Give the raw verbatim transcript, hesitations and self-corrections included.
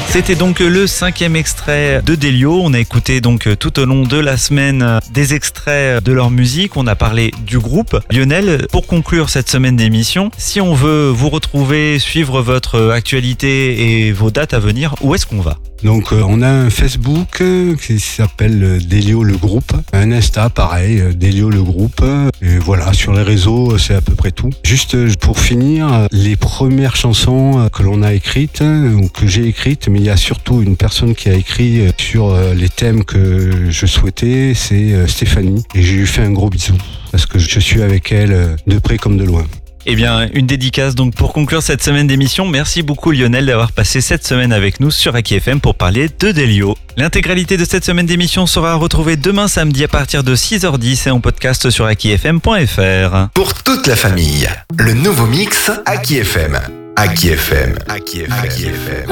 C'était donc le cinquième extrait de Delio. On a écouté donc tout au long de la semaine des extraits de leur musique. On a parlé du groupe. Lionel, pour conclure cette semaine d'émission, si on veut vous retrouver, suivre votre actualité et vos dates à venir, où est-ce qu'on va ? Donc euh, on a un Facebook euh, qui s'appelle euh, Delio le groupe, un Insta pareil, euh, Delio le groupe, et voilà, sur les réseaux euh, c'est à peu près tout. Juste euh, pour finir, euh, les premières chansons euh, que l'on a écrites, euh, ou que j'ai écrites, mais il y a surtout une personne qui a écrit euh, sur euh, les thèmes que je souhaitais, c'est euh, Stéphanie, et je lui fais un gros bisou, parce que je suis avec elle euh, de près comme de loin. Eh bien, une dédicace donc pour conclure cette semaine d'émission. Merci beaucoup Lionel d'avoir passé cette semaine avec nous sur Aki F M pour parler de Delio. L'intégralité de cette semaine d'émission sera retrouvée demain samedi à partir de six heures dix et en podcast sur aki f m point f r. Pour toute la famille, le nouveau mix Aki F M. Aki F M. Aki F M. Aki F M.